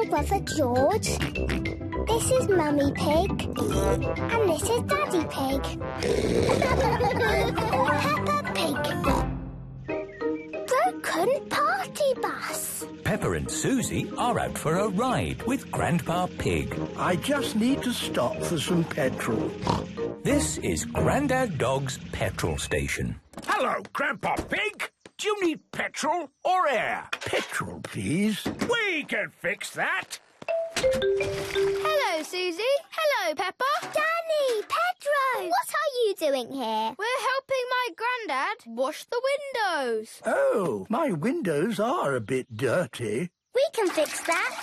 brother George. This is Mummy Pig. And this is Daddy Pig. Peppa Pig. Broken party bus. Peppa and Susie are out for a ride with Grandpa Pig. I just need to stop for some petrol. This is Grandad Dog's petrol station. Hello, Grandpa Pig. Do you need petrol or air? Petrol, please. We can fix that. Hello, Susie. Hello, Peppa. Danny, Pedro, what are you doing here? We're helping my Grandad wash the windows. Oh, my windows are a bit dirty. We can fix that.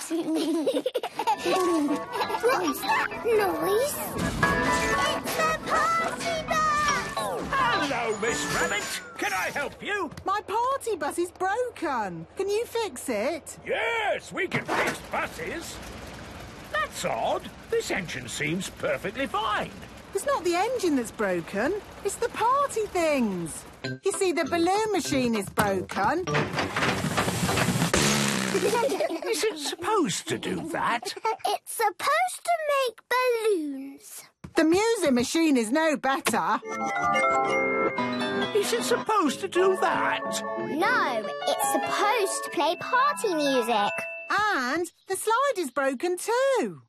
What's that noise? It's the party bus! Hello, Miss Rabbit. Can I help you? My party bus is broken. Can you fix it? Yes, we can fix buses. That's odd. This engine seems perfectly fine. It's not the engine that's broken. It's the party things. You see, the balloon machine is broken. Is it supposed to do that? It's supposed to make balloons. The music machine is no better. Is it supposed to do that? No, it's supposed to play party music. And the slide is broken too.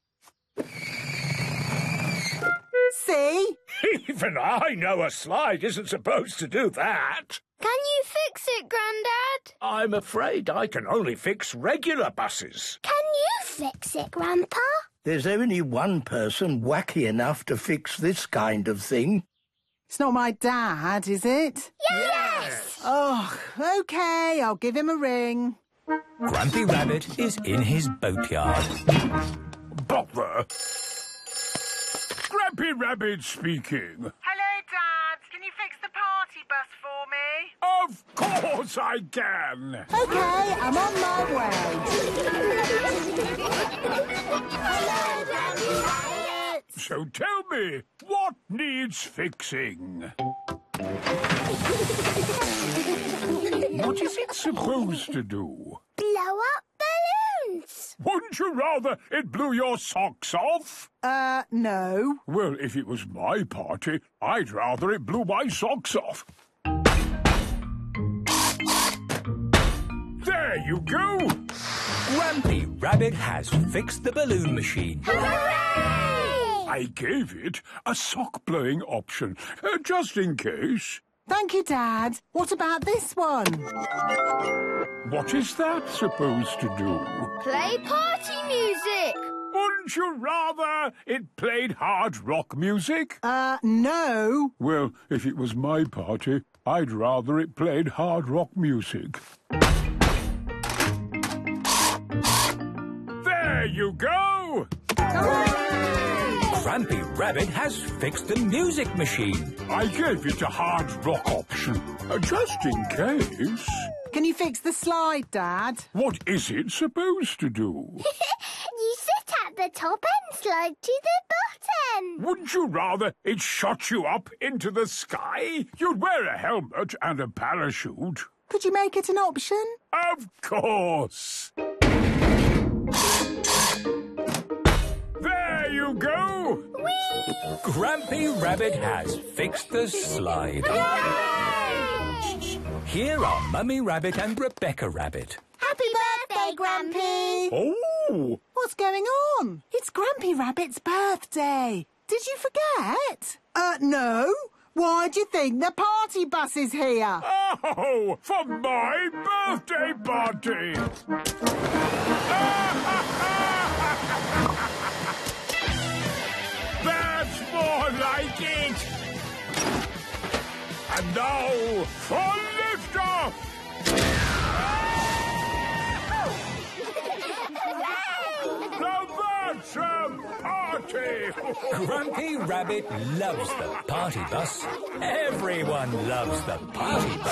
See? Even I know a slide isn't supposed to do that. Can you fix it, Grandad? I'm afraid I can only fix regular buses. Can you fix it, Grandpa? There's only one person wacky enough to fix this kind of thing. It's not my dad, is it? Yes! Oh, OK, I'll give him a ring. Grampy Rabbit is in his boatyard. Bother. Grampy Rabbit speaking. Hello, Dad. Can you fix the party bus for me? Of course I can. OK, I'm on my way. So tell me, what needs fixing? What is it supposed to do? Blow up balloons. Wouldn't you rather it blew your socks off? No. Well, if it was my party, I'd rather it blew my socks off. There you go! Grampy Rabbit has fixed the balloon machine. Hooray! I gave it a sock-blowing option, just in case. Thank you, Dad. What about this one? What is that supposed to do? Play party music. Wouldn't you rather it played hard rock music? No. Well, if it was my party, I'd rather it played hard rock music. There you go! Grampy Rabbit has fixed the music machine. I gave it a hard rock option, just in case. Can you fix the slide, Dad? What is it supposed to do? You sit at the top and slide to the bottom. Wouldn't you rather it shot you up into the sky? You'd wear a helmet and a parachute. Could you make it an option? Of course. There you go. Whee! Grampy Rabbit has fixed the slide. Here are Mummy Rabbit and Rebecca Rabbit. Happy birthday, Grampy! Oh, What's going on? It's Grampy Rabbit's birthday. Did you forget? No. Why do you think the party bus is here? oh, for my birthday party. That's more like it. And now for liftoff. Now that's a party. Grampy Rabbit loves the party bus. Everyone loves the party bus.